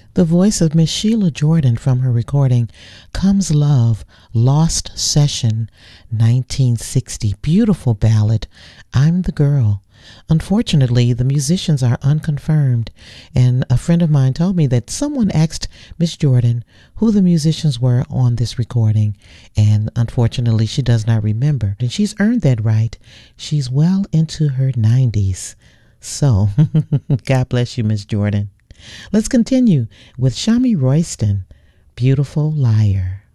The voice of Miss Sheila Jordan from her recording Comes Love, Lost Session, 1960. Beautiful ballad, I'm the Girl. Unfortunately, the musicians are unconfirmed, and a friend of mine told me that someone asked Miss Jordan who the musicians were on this recording, and unfortunately she does not remember. And she's earned that right. She's well into her 90s. So, God bless you, Miss Jordan. Let's continue with Shami Royston, Beautiful Liar.